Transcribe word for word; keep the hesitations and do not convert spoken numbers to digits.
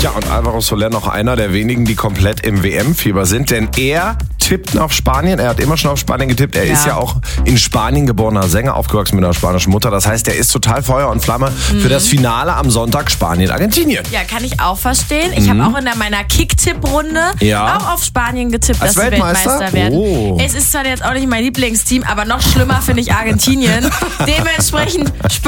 Tja, und Alvaro Soler noch einer der wenigen, die komplett im W M-Fieber sind, denn er tippt auf Spanien. Er hat immer schon auf Spanien getippt. Er ja. ist ja auch in Spanien geborener Sänger, aufgewachsen mit einer spanischen Mutter. Das heißt, er ist total Feuer und Flamme mhm. für das Finale am Sonntag Spanien-Argentinien. Ja, kann ich auch verstehen. Ich mhm. habe auch in der, meiner Kick-Tipp-Runde ja. auch auf Spanien getippt, Als dass sie Weltmeister? Weltmeister werden. Oh. Es ist zwar jetzt auch nicht mein Lieblingsteam, aber noch schlimmer finde ich Argentinien. Dementsprechend Spanien.